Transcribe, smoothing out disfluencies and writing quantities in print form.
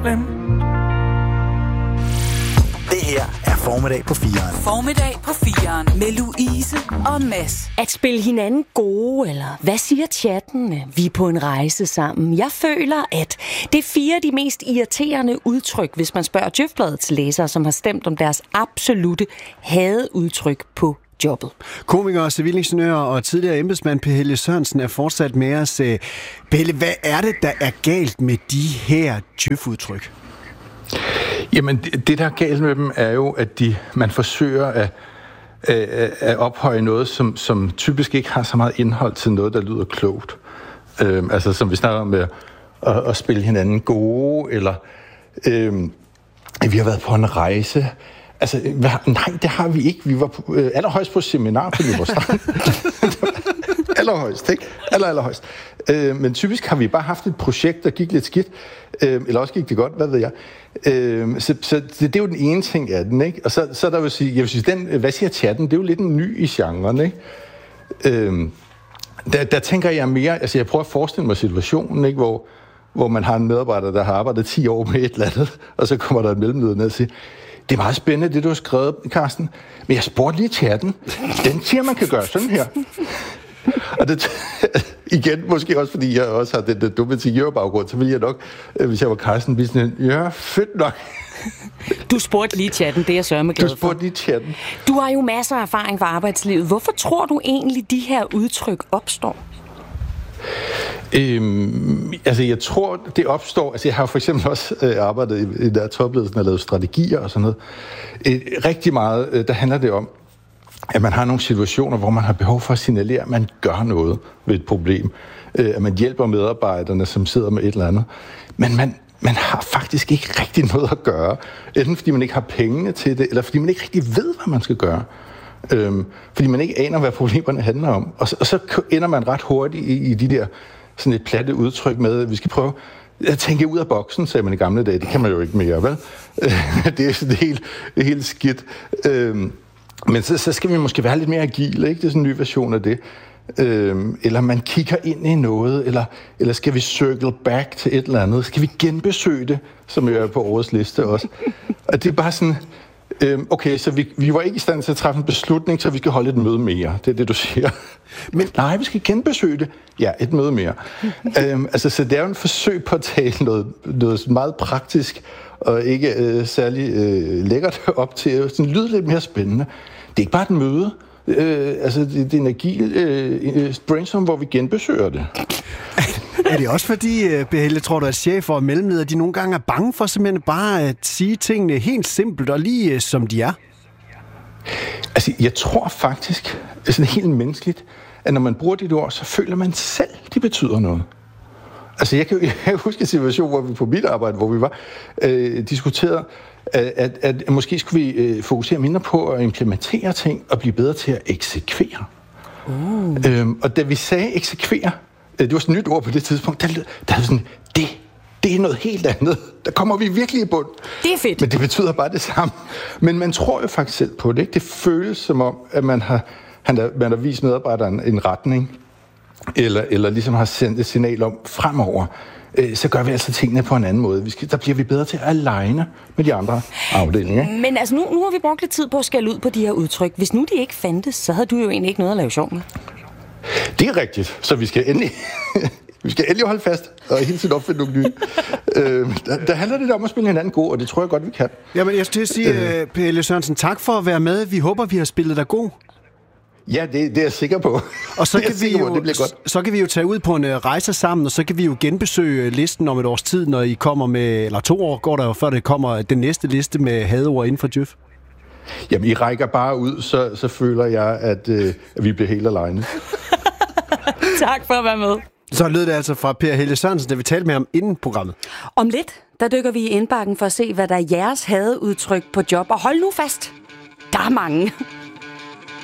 solen. Det her er Formiddag på 4'eren. Formiddag på 4'eren med Louise og Mads. At spille hinanden gode, eller hvad siger chatten? Vi er på en rejse sammen. Jeg føler, at det er 4 af de mest irriterende udtryk, hvis man spørger Djøfbladets læsere, som har stemt om deres absolute hadeudtryk på jobbet. Komiker, civilingeniør og tidligere embedsmand Pelle Sørensen er fortsat med os. Pelle, hvad er det, der er galt med de her djøf-udtryk? Jamen, det der er galt med dem er jo, at man forsøger at ophøje noget, som typisk ikke har så meget indhold til noget, der lyder klogt. Altså, som vi snakker om med at spille hinanden gode, eller vi har været på en rejse. Altså, nej, det har vi ikke. Vi var allerhøjst på seminar på Nyborg. Allerhøjst, ikke? Allerhøjst. Men typisk har vi bare haft et projekt, der gik lidt skidt. Eller også gik det godt, hvad ved jeg. Så det er jo den ene ting af den, ikke? Og så der vil sige, jeg vil sige, hvad siger chatten? Det er jo lidt en ny i genren, ikke? Der tænker jeg mere, altså jeg prøver at forestille mig situationen, ikke? Hvor man har en medarbejder, der har arbejdet 10 år med et eller andet, og så kommer der et mellemleder ned og siger, det er meget spændende, det du har skrevet, Carsten, men jeg spurgte lige chatten. Den siger, man kan gøre sådan her. Og det igen, måske også fordi jeg også har den dumme baggrund, så ville jeg nok, hvis jeg var Carsten, blive sådan, ja, fedt nok. Du spurgte lige chatten, det er jeg sørme glad for. Du spurgte lige chatten. Du har jo masser af erfaring fra arbejdslivet. Hvorfor tror du egentlig, de her udtryk opstår? Altså jeg tror det opstår. Altså jeg har for eksempel også arbejdet i der topledelsen og lavet strategier og sådan noget. Rigtig meget der handler det om, at man har nogle situationer, hvor man har behov for at signalere, at man gør noget ved et problem. At man hjælper medarbejderne, som sidder med et eller andet. Men man har faktisk ikke rigtig noget at gøre. Enten fordi man ikke har pengene til det, eller fordi man ikke rigtig ved, hvad man skal gøre. Fordi man ikke aner, hvad problemerne handler om. Og så ender man ret hurtigt i de der sådan et platte udtryk med, at vi skal prøve at tænke ud af boksen, sagde man i gamle dage. Det kan man jo ikke mere, vel? Det er sådan helt skidt. Men så skal vi måske være lidt mere agile, ikke? Det er sådan en ny version af det. Eller man kigger ind i noget, eller skal vi circle back til et eller andet? Skal vi genbesøge det, som jo er på årets liste også? Og det er bare sådan, okay, så vi var ikke i stand til at træffe en beslutning, så vi skal holde et møde mere. Det er det, du siger. Men nej, vi skal genbesøge det. Ja, et møde mere. Altså, så det er jo en forsøg på at tale noget meget praktisk, og ikke særlig lækkert op til at lyde lidt mere spændende. Det er ikke bare et møde. Altså, det er en agil brainstorm, hvor vi genbesøger det. Er det også fordi, Behelle, tror du, at chefer og mellemledere, de nogle gange er bange for simpelthen bare at sige tingene helt simpelt og lige som de er? Altså, jeg tror faktisk, sådan helt menneskeligt, at når man bruger de ord, så føler man selv, de betyder noget. Altså, jeg kan huske en situation, hvor vi på mit arbejde, hvor vi var diskuteret, at måske skulle vi fokusere mindre på at implementere ting og blive bedre til at eksekvere. Og da vi sagde eksekvere, det var sådan et nyt ord på det tidspunkt, der er sådan, det er noget helt andet. Der kommer vi virkelig i bund. Det er fedt. Men det betyder bare det samme. Men man tror jo faktisk selv på det, ikke? Det føles som om, at man har vist medarbejderen en retning, eller ligesom har sendt et signal om fremover, så gør vi altså tingene på en anden måde. Der bliver vi bedre til at aligne med de andre afdelinger. Men altså, nu har vi brugt lidt tid på at skælde ud på de her udtryk. Hvis nu de ikke fandtes, så havde du jo egentlig ikke noget at lave sjov med. Det er rigtigt, så vi skal endelig holde fast og hele tiden opfinde nogle nye. Der handler det om at spille hinanden god, og det tror jeg godt, vi kan. Jamen, jeg skal sige, Pelle Sørensen, tak for at være med. Vi håber, vi har spillet dig god. Ja, det er jeg sikker på. Og så kan vi jo tage ud på en rejse sammen, og så kan vi jo genbesøge listen om et års tid, når I kommer med, eller 2 år går der jo, før det kommer den næste liste med hadeord inden for djøf. Jamen, I rækker bare ud, så føler jeg, at vi bliver helt alene. Tak for at være med. Så lød det altså fra Pelle Sørensen, da vi talte med ham inden programmet. Om lidt, der dykker vi i indbakken for at se, hvad der er jeres hadeudtryk på job. Og hold nu fast, der er mange.